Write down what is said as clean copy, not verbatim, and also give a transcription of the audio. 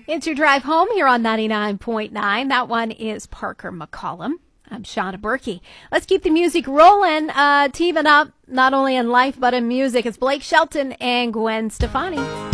It's your drive home here on 99.9. That one is Parker McCollum. I'm Shauna Berkey. Let's keep the music rolling. Teaming up not only in life but in music. It's Blake Shelton and Gwen Stefani.